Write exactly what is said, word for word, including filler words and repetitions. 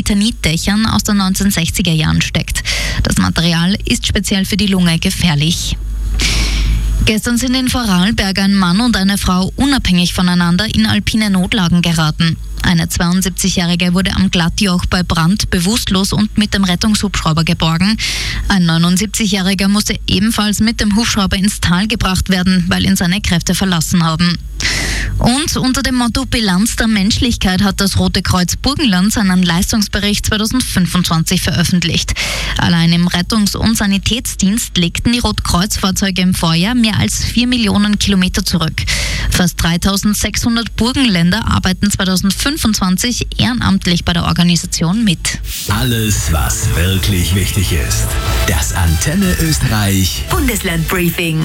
Eternitdächern aus den neunzehnhundertsechziger Jahren steckt. Das Material ist speziell für die Lunge gefährlich. Gestern sind in Vorarlberg ein Mann und eine Frau unabhängig voneinander in alpine Notlagen geraten. Eine zweiundsiebzigjährige wurde am Glattjoch bei Brand bewusstlos und mit dem Rettungshubschrauber geborgen. Ein neunundsiebzigjähriger musste ebenfalls mit dem Hubschrauber ins Tal gebracht werden, weil ihn seine Kräfte verlassen haben. Und unter dem Motto Bilanz der Menschlichkeit hat das Rote Kreuz Burgenland seinen Leistungsbericht zweitausendfünfundzwanzig veröffentlicht. Allein im Rettungs- und Sanitätsdienst legten die Rotkreuzfahrzeuge im Vorjahr mehr als vier Millionen Kilometer zurück. Fast dreitausendsechshundert Burgenländer arbeiten zweitausendfünfundzwanzig ehrenamtlich bei der Organisation mit. Alles, was wirklich wichtig ist. Das Antenne Österreich Bundesland Briefing.